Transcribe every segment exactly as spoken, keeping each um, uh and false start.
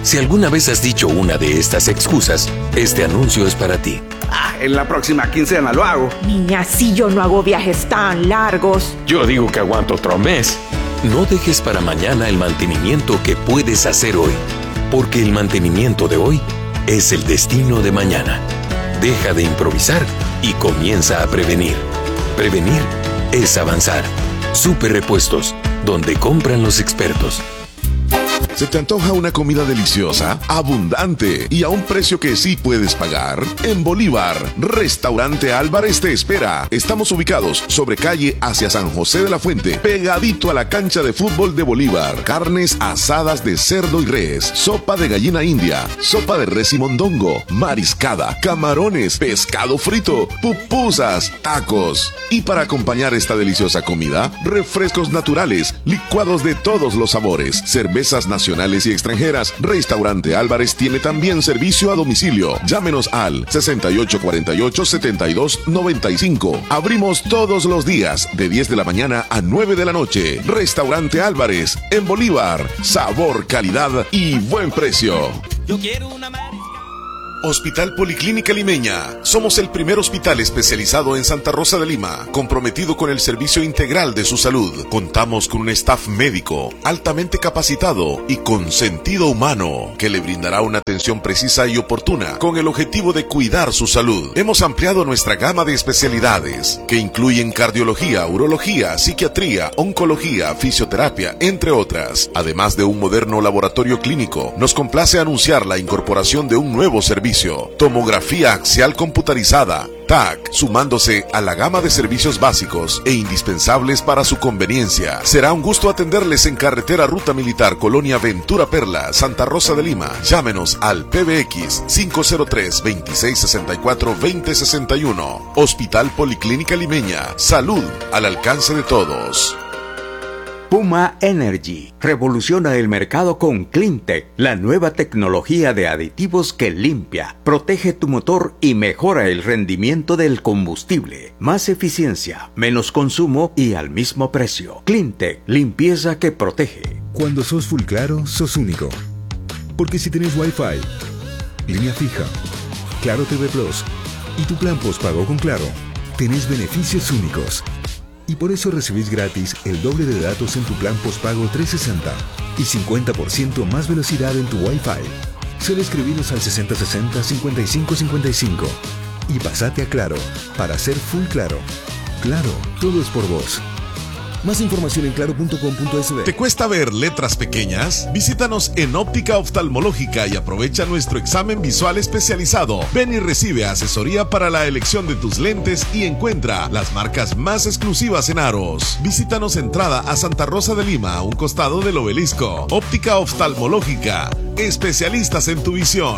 Si alguna vez has dicho una de estas excusas, este anuncio es para ti. Ah, en la próxima quincena lo hago. Niña, si yo no hago viajes tan largos. Yo digo que aguanto otro mes. No dejes para mañana el mantenimiento que puedes hacer hoy, porque el mantenimiento de hoy es el destino de mañana. Deja de improvisar y comienza a prevenir. Prevenir es avanzar. Super Repuestos, donde compran los expertos. ¿Se te antoja una comida deliciosa, abundante y a un precio que sí puedes pagar? En Bolívar, Restaurante Álvarez te espera. Estamos ubicados sobre calle hacia San José de la Fuente, pegadito a la cancha de fútbol de Bolívar. Carnes asadas de cerdo y res, sopa de gallina india, sopa de res y mondongo, mariscada, camarones, pescado frito, pupusas, tacos. Y para acompañar esta deliciosa comida, refrescos naturales, licuados de todos los sabores, cervezas nacionales nacionales y extranjeras. Restaurante Álvarez tiene también servicio a domicilio. Llámenos al sesenta y ocho cuarenta y ocho, setenta y dos noventa y cinco. Abrimos todos los días de diez de la mañana a nueve de la noche. Restaurante Álvarez en Bolívar. Sabor, calidad y buen precio. Yo quiero una Hospital Policlínica Limeña. Somos el primer hospital especializado en Santa Rosa de Lima, comprometido con el servicio integral de su salud. Contamos con un staff médico altamente capacitado y con sentido humano, que le brindará una atención precisa y oportuna con el objetivo de cuidar su salud. Hemos ampliado nuestra gama de especialidades, que incluyen cardiología, urología, psiquiatría, oncología, fisioterapia, entre otras. Además de un moderno laboratorio clínico, nos complace anunciar la incorporación de un nuevo servicio: tomografía axial computarizada, T A C, sumándose a la gama de servicios básicos e indispensables para su conveniencia. Será un gusto atenderles en carretera Ruta Militar, Colonia Ventura Perla, Santa Rosa de Lima. Llámenos al P B X cinco cero tres, veintiséis sesenta y cuatro, veinte sesenta y uno. Hospital Policlínica Limeña. Salud al alcance de todos. Puma Energy revoluciona el mercado con Cleantech, la nueva tecnología de aditivos que limpia, protege tu motor y mejora el rendimiento del combustible. Más eficiencia, menos consumo y al mismo precio. Cleantech, limpieza que protege. Cuando sos full claro, sos único. Porque si tenés Wi-Fi, línea fija, Claro T V Plus y tu plan postpago con Claro, tenés beneficios únicos. Y por eso recibís gratis el doble de datos en tu plan postpago trescientos sesenta y cincuenta por ciento más velocidad en tu Wi-Fi. Solo escribinos al sesenta sesenta, cincuenta y cinco cincuenta y cinco y pasate a Claro para ser full claro. Claro, todo es por vos. Más información en claro punto com punto es de. ¿Te cuesta ver letras pequeñas? Visítanos en Óptica Oftalmológica y aprovecha nuestro examen visual especializado. Ven y recibe asesoría para la elección de tus lentes y encuentra las marcas más exclusivas en aros. Visítanos entrada a Santa Rosa de Lima, a un costado del obelisco. Óptica Oftalmológica, especialistas en tu visión.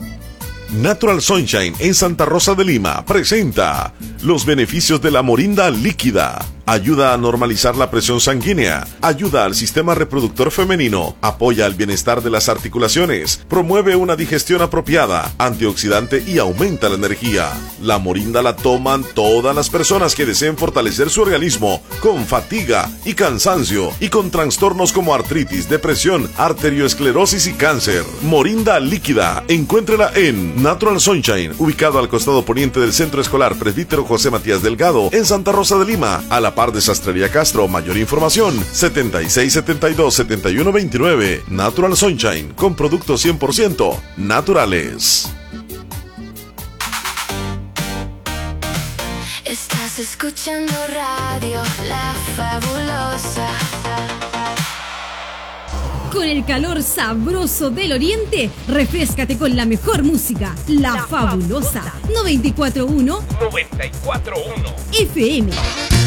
Natural Sunshine en Santa Rosa de Lima presenta los beneficios de la morinda líquida. Ayuda a normalizar la presión sanguínea, ayuda al sistema reproductor femenino, apoya el bienestar de las articulaciones, promueve una digestión apropiada, antioxidante y aumenta la energía. La morinda la toman todas las personas que deseen fortalecer su organismo con fatiga y cansancio y con trastornos como artritis, depresión, arterioesclerosis y cáncer. Morinda líquida, encuéntrela en Natural Sunshine, ubicado al costado poniente del Centro Escolar Presbítero José Matías Delgado, en Santa Rosa de Lima, a la par de Sastrería Castro. Mayor información setenta y seis setenta y dos, setenta y uno veintinueve. Natural Sunshine, con productos cien por ciento naturales. Estás escuchando radio La Fabulosa. Con el calor sabroso del oriente, refrescate con la mejor música, La, la Fabulosa. Fabulosa noventa y cuatro punto uno noventa y cuatro punto uno F M.